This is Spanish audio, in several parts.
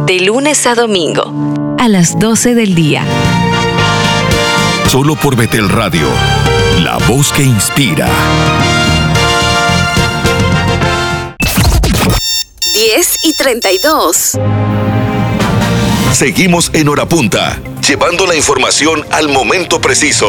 De lunes a domingo, a las 12 del día. Solo por Betel Radio, la voz que inspira. 10:32. Seguimos en Hora Punta, llevando la información al momento preciso.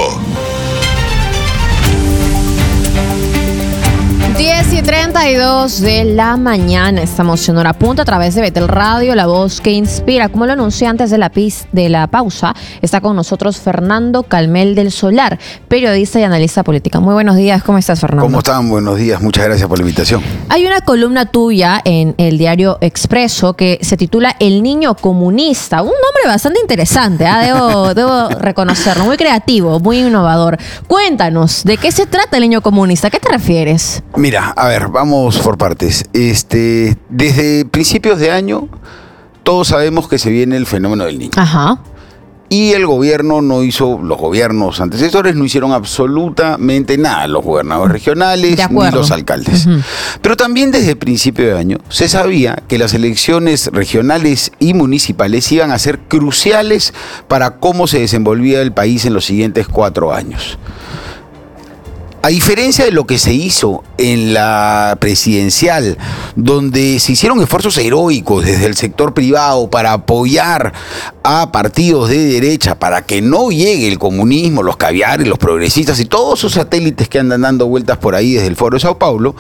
10:32 de la mañana. Estamos en Hora Punta a través de Betel Radio, la voz que inspira. Como lo anuncié antes de la pausa, está con nosotros Fernando Calmel del Solar, periodista y analista política. Muy buenos días, ¿cómo estás, Fernando? ¿Cómo están? Buenos días, muchas gracias por la invitación. Hay una columna tuya en el diario Expreso que se titula El Niño Comunista. Un nombre bastante interesante, debo reconocerlo, muy creativo, muy innovador. Cuéntanos, ¿de qué se trata el Niño Comunista? ¿A qué te refieres? Mira, a ver, vamos por partes. Desde principios de año, todos sabemos que se viene el fenómeno del niño. Ajá. Y el gobierno los gobiernos antecesores no hicieron absolutamente nada, los gobernadores regionales ni los alcaldes. Uh-huh. Pero también desde principio de año se sabía que las elecciones regionales y municipales iban a ser cruciales para cómo se desenvolvía el país en los siguientes 4 años. A diferencia de lo que se hizo en la presidencial, donde se hicieron esfuerzos heroicos desde el sector privado para apoyar a partidos de derecha para que no llegue el comunismo, los caviares, los progresistas y todos esos satélites que andan dando vueltas por ahí desde el Foro de Sao Paulo,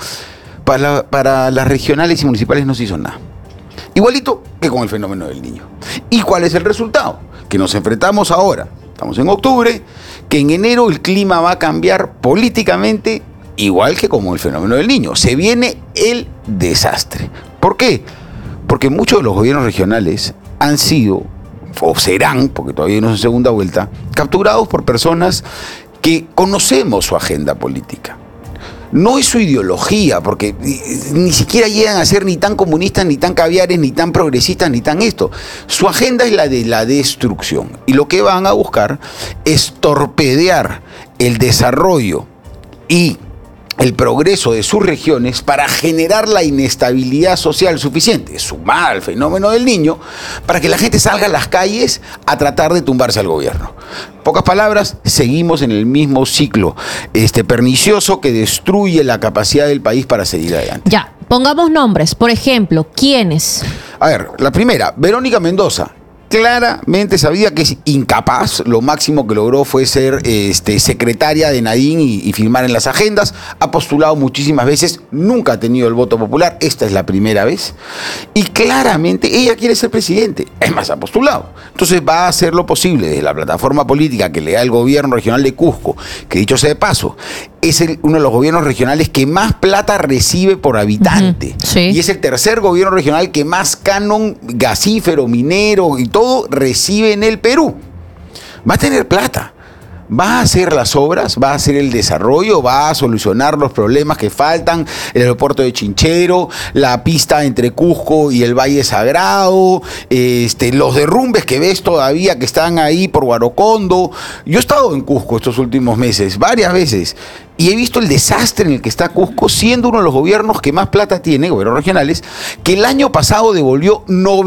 para las regionales y municipales no se hizo nada. Igualito que con el fenómeno del niño. ¿Y cuál es el resultado? Que nos enfrentamos ahora. Estamos en octubre, que en enero el clima va a cambiar políticamente igual que como el fenómeno del niño. Se viene el desastre. ¿Por qué? Porque muchos de los gobiernos regionales han sido, o serán, porque todavía no es en segunda vuelta, capturados por personas que conocemos su agenda política. No es su ideología, porque ni siquiera llegan a ser ni tan comunistas, ni tan caviares, ni tan progresistas, ni tan esto. Su agenda es la de la destrucción. Y lo que van a buscar es torpedear el desarrollo y el progreso de sus regiones para generar la inestabilidad social suficiente, sumada al fenómeno del niño, para que la gente salga a las calles a tratar de tumbarse al gobierno. Pocas palabras, seguimos en el mismo ciclo pernicioso que destruye la capacidad del país para seguir adelante. Ya, pongamos nombres. Por ejemplo, ¿quiénes? A ver, la primera, Verónica Mendoza. Claramente sabía que es incapaz, lo máximo que logró fue ser secretaria de Nadine y firmar en las agendas, ha postulado muchísimas veces, nunca ha tenido el voto popular, esta es la primera vez, y claramente ella quiere ser presidente, es más, ha postulado. Entonces va a hacer lo posible desde la plataforma política que le da el gobierno regional de Cusco, que dicho sea de paso, es uno de los gobiernos regionales que más plata recibe por habitante. Uh-huh. Sí. Y es el tercer gobierno regional que más canon gasífero, minero y todo recibe en el Perú. Va a tener plata. Va a hacer las obras, va a hacer el desarrollo, va a solucionar los problemas que faltan, el aeropuerto de Chinchero, la pista entre Cusco y el Valle Sagrado, los derrumbes que ves todavía que están ahí por Guarocondo. Yo he estado en Cusco estos últimos meses, varias veces, y he visto el desastre en el que está Cusco, siendo uno de los gobiernos que más plata tiene, gobiernos regionales, que el año pasado devolvió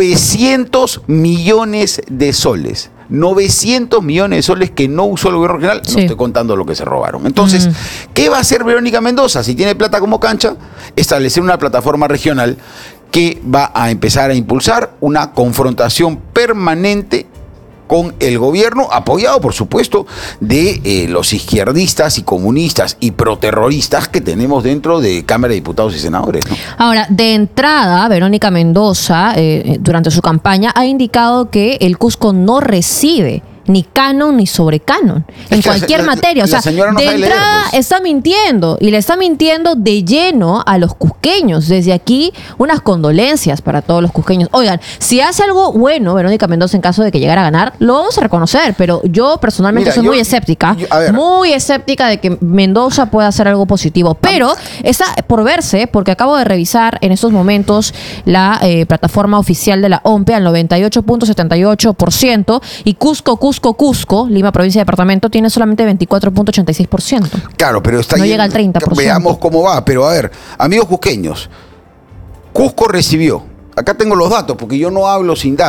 900 millones de soles. 900 millones de soles que no usó el gobierno regional, sí. No estoy contando lo que se robaron. Entonces, ¿qué va a hacer Verónica Mendoza? Si tiene plata como cancha, establecer una plataforma regional que va a empezar a impulsar una confrontación permanente con el gobierno, apoyado, por supuesto, de los izquierdistas y comunistas y proterroristas que tenemos dentro de Cámara de Diputados y Senadores, ¿no? Ahora, de entrada, Verónica Mendoza, durante su campaña, ha indicado que el Cusco no recibe ni canon ni sobrecanon en cualquier materia. O sea, de entrada está mintiendo, y le está mintiendo de lleno a los cusqueños. Desde aquí, unas condolencias para todos los cusqueños. Oigan, si hace algo bueno Verónica Mendoza en caso de que llegara a ganar, lo vamos a reconocer, pero yo personalmente soy muy escéptica, muy escéptica de que Mendoza pueda hacer algo positivo. Pero está por verse, porque acabo de revisar en estos momentos la plataforma oficial de la OMPE al 98.78%, y Cusco, Lima, provincia y departamento, tiene solamente 24.86%. Claro, pero está no llega al 30%. Veamos cómo va. Pero a ver, amigos cusqueños, Cusco recibió, acá tengo los datos porque yo no hablo sin datos.